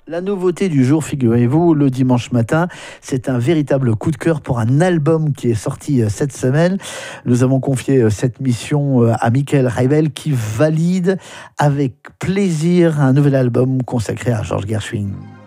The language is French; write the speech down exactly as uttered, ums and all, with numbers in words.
La nouveauté du jour, figurez-vous, le dimanche matin, c'est un véritable coup de cœur pour un album qui est sorti cette semaine. Nous avons confié cette mission à Michael Reibel qui valide avec plaisir un nouvel album consacré à George Gershwin.